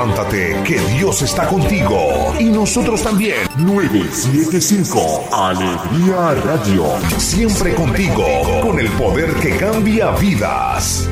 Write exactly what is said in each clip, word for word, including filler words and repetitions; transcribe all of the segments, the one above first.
levántate, que Dios está contigo. Y nosotros también. nueve siete cinco Alegría Radio. Siempre contigo, con el poder que cambia vidas.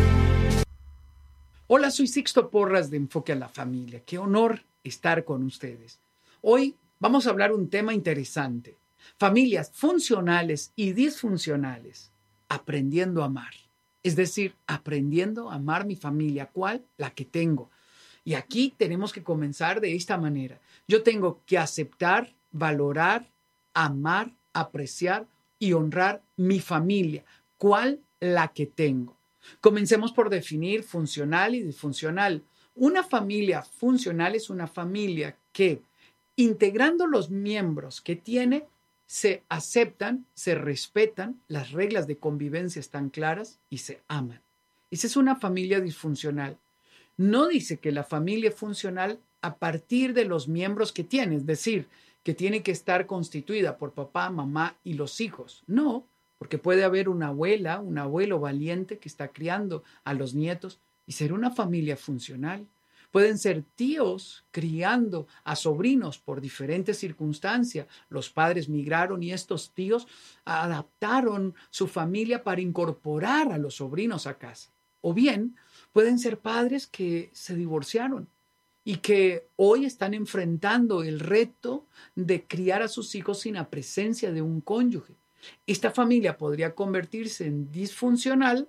Hola, soy Sixto Porras de Enfoque a la Familia. Qué honor estar con ustedes. Hoy vamos a hablar un tema interesante. Familias funcionales y disfuncionales. Aprendiendo a amar. Es decir, aprendiendo a amar mi familia. ¿Cuál? La que tengo. Y aquí tenemos que comenzar de esta manera. Yo tengo que aceptar, valorar, amar, apreciar y honrar mi familia. ¿Cuál? La que tengo. Comencemos por definir funcional y disfuncional. Una familia funcional es una familia que, integrando los miembros que tiene, se aceptan, se respetan, las reglas de convivencia están claras y se aman. Esa es una familia disfuncional. No dice que la familia es funcional a partir de los miembros que tiene, es decir, que tiene que estar constituida por papá, mamá y los hijos. No, porque puede haber una abuela, un abuelo valiente que está criando a los nietos y ser una familia funcional. Pueden ser tíos criando a sobrinos por diferentes circunstancias. Los padres migraron y estos tíos adaptaron su familia para incorporar a los sobrinos a casa. O bien, pueden ser padres que se divorciaron y que hoy están enfrentando el reto de criar a sus hijos sin la presencia de un cónyuge. Esta familia podría convertirse en disfuncional,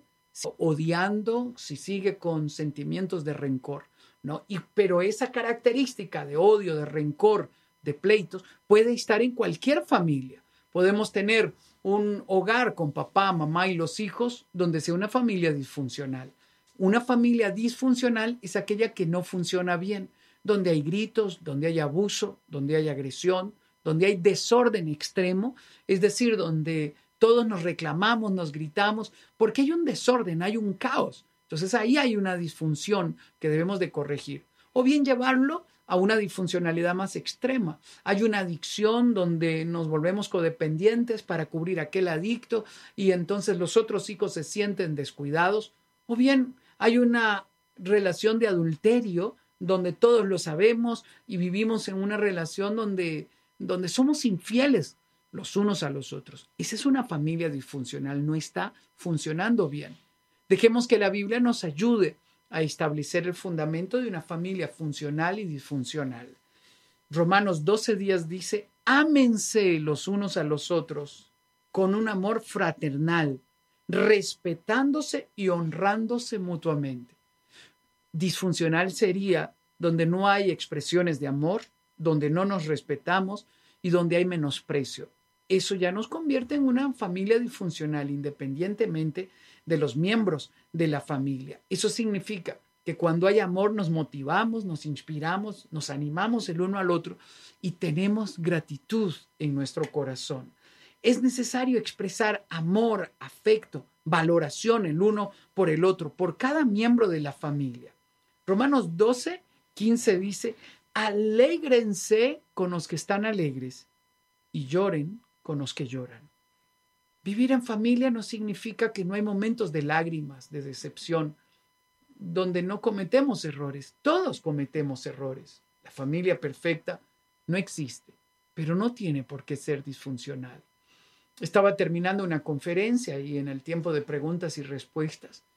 odiando, si sigue con sentimientos de rencor, ¿no? Y, pero esa característica de odio, de rencor, de pleitos, puede estar en cualquier familia. Podemos tener un hogar con papá, mamá y los hijos donde sea una familia disfuncional. Una familia disfuncional es aquella que no funciona bien, donde hay gritos, donde hay abuso, donde hay agresión, donde hay desorden extremo, es decir, donde todos nos reclamamos, nos gritamos, porque hay un desorden, hay un caos. Entonces ahí hay una disfunción que debemos de corregir. O bien llevarlo a una disfuncionalidad más extrema. Hay una adicción donde nos volvemos codependientes para cubrir a aquel adicto y entonces los otros hijos se sienten descuidados. O bien hay una relación de adulterio donde todos lo sabemos y vivimos en una relación donde, donde somos infieles los unos a los otros. Esa es una familia disfuncional, no está funcionando bien. Dejemos que la Biblia nos ayude a establecer el fundamento de una familia funcional y disfuncional. Romanos doce días dice, ámense los unos a los otros con un amor fraternal, respetándose y honrándose mutuamente. Disfuncional sería donde no hay expresiones de amor, donde no nos respetamos y donde hay menosprecio. Eso ya nos convierte en una familia disfuncional independientemente de los miembros de la familia. Eso significa que cuando hay amor nos motivamos, nos inspiramos, nos animamos el uno al otro y tenemos gratitud en nuestro corazón. Es necesario expresar amor, afecto, valoración el uno por el otro, por cada miembro de la familia. Romanos doce, quince dice, alégrense con los que están alegres y lloren con los que lloran. Vivir en familia no significa que no hay momentos de lágrimas, de decepción, donde no cometemos errores. Todos cometemos errores. La familia perfecta no existe, pero no tiene por qué ser disfuncional. Estaba terminando una conferencia y en el tiempo de preguntas y respuestas